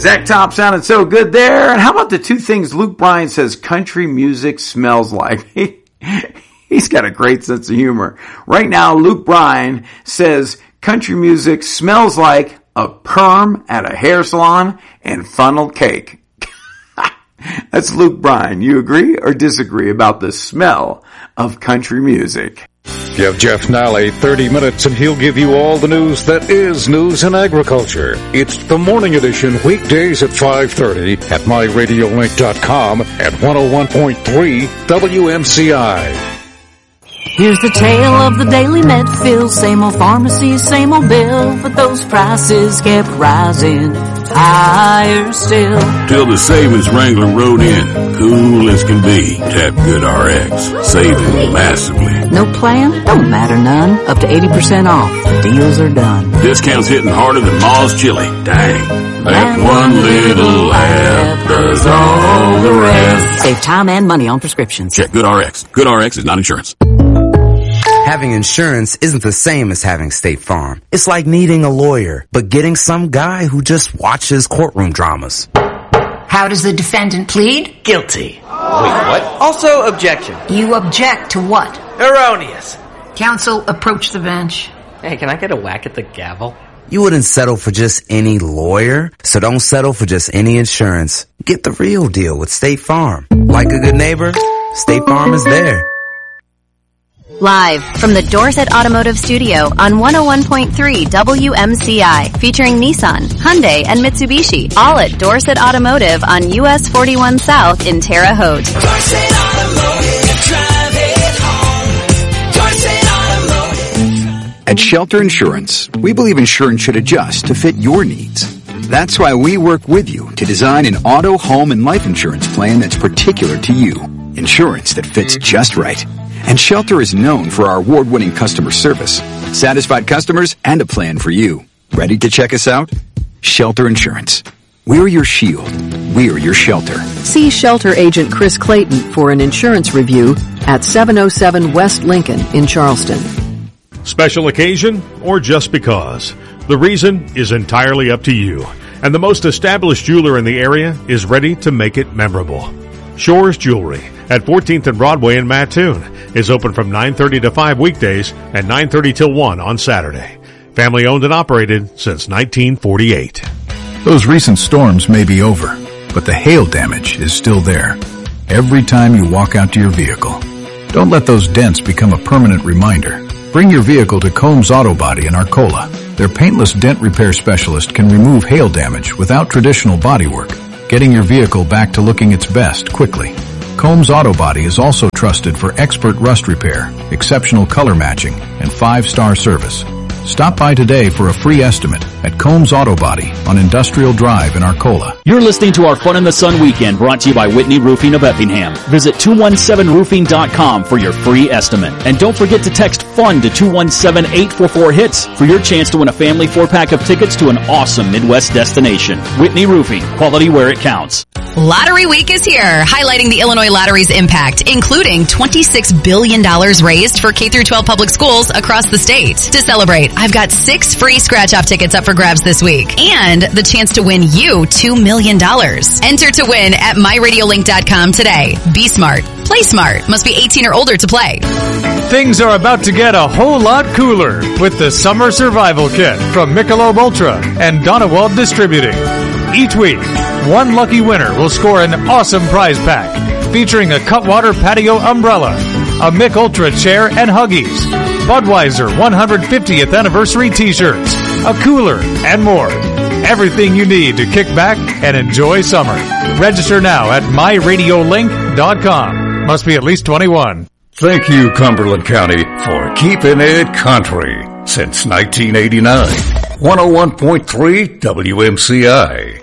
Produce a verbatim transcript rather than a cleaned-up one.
Zach Top sounded so good there. And how about the two things Luke Bryan says country music smells like? He's got a great sense of humor. Right now, Luke Bryan says country music smells like a perm at a hair salon and funnel cake. That's Luke Bryan. You agree or disagree about the smell of country music? Give Jeff Nally thirty minutes and he'll give you all the news that is news in agriculture. It's the morning edition, weekdays at five thirty at my radio link dot com at one oh one point three W M C I. Here's the tale of the daily Medfield. Same old pharmacy, same old bill, but those prices kept rising higher still. Till the savings Wrangler rode in, cool as can be. Tap Good R X, saving massively. No plan? Don't matter none. Up to eighty percent off. The deals are done. Discounts hitting harder than Ma's chili. Dang. That one little app does all the rest. Save time and money on prescriptions. Check Good R X. Good R X is not insurance. Having insurance isn't the same as having State Farm. It's like needing a lawyer, but getting some guy who just watches courtroom dramas. How does the defendant plead? Guilty. Wait, what? Also, objection. You object to what? Erroneous. Counsel, approach the bench. Hey, can I get a whack at the gavel? You wouldn't settle for just any lawyer, so don't settle for just any insurance. Get the real deal with State Farm. Like a good neighbor, State Farm is there. Live from the Dorset Automotive Studio on one oh one point three W M C I, featuring Nissan, Hyundai, and Mitsubishi, all at Dorset Automotive on U S forty-one South in Terre Haute. Dorset Automotive, drive it home. Dorset Automotive. At Shelter Insurance, we believe insurance should adjust to fit your needs. That's why we work with you to design an auto, home, and life insurance plan that's particular to you. Insurance that fits just right. And Shelter is known for our award-winning customer service, satisfied customers, and a plan for you. Ready to check us out? Shelter Insurance. We're your shield. We're your shelter. See Shelter Agent Chris Clayton for an insurance review at seven oh seven West Lincoln in Charleston. Special occasion or just because? The reason is entirely up to you. And the most established jeweler in the area is ready to make it memorable. Shores Jewelry at fourteenth and Broadway in Mattoon is open from nine thirty to five weekdays and nine thirty till one on Saturday. Family owned and operated since nineteen forty-eight. Those recent storms may be over, but the hail damage is still there. Every time you walk out to your vehicle, don't let those dents become a permanent reminder. Bring your vehicle to Combs Auto Body in Arcola. Their paintless dent repair specialist can remove hail damage without traditional bodywork, getting your vehicle back to looking its best quickly. Combs Auto Body is also trusted for expert rust repair, exceptional color matching, and five-star service. Stop by today for a free estimate at Combs Auto Body on Industrial Drive in Arcola. You're listening to our Fun in the Sun weekend, brought to you by Whitney Roofing of Effingham. Visit two one seven roofing dot com for your free estimate. And don't forget to text FUN to two one seven eight four four HITS for your chance to win a family four-pack of tickets to an awesome Midwest destination. Whitney Roofing, quality where it counts. Lottery Week is here, highlighting the Illinois Lottery's impact, including twenty-six billion dollars raised for K through twelve public schools across the state. To celebrate, I've got six free scratch-off tickets up for grabs this week, and the chance to win you two million dollars. Enter to win at my radio link dot com today. Be smart. Play smart. Must be eighteen or older to play. Things are about to get a whole lot cooler with the Summer Survival Kit from Michelob Ultra and Donewald Distributing. Each week, one lucky winner will score an awesome prize pack featuring a Cutwater Patio Umbrella, a Mick Ultra chair and Huggies, Budweiser one hundred fiftieth Anniversary T-shirts, a cooler, and more. Everything you need to kick back and enjoy summer. Register now at my radio link dot com. Must be at least twenty-one. Thank you, Cumberland County, for keeping it country since nineteen eighty-nine. one oh one point three W M C I.